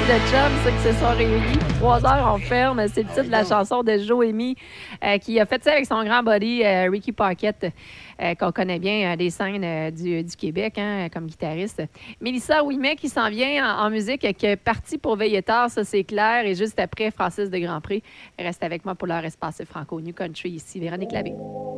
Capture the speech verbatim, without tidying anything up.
de chums, ceux qui se sont réunis. Trois heures, on ferme. C'est le titre de la chanson de Joémie euh, qui a fait ça avec son grand buddy, euh, Ricky Pocket, euh, qu'on connaît bien euh, des scènes euh, du, du Québec hein, comme guitariste. Mélissa Ouimet qui s'en vient en, en musique, qui est partie pour veiller tard, ça c'est clair. Et juste après, Francis de Grandpré reste avec moi pour leur espace franco New Country ici. Véronique Labbé.